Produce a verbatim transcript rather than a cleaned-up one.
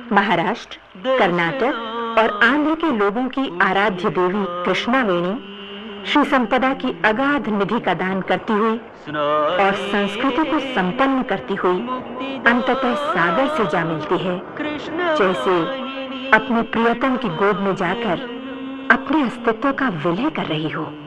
महाराष्ट्र, कर्नाटक और आंध्र के लोगों की आराध्य देवी कृष्णावेणी श्री संपदा की अगाध निधि का दान करती हुई और संस्कृति को संपन्न करती हुई अंततः सागर से जा मिलती है, जैसे अपने प्रियतम की गोद में जाकर अपने अस्तित्व का विलय कर रही हो।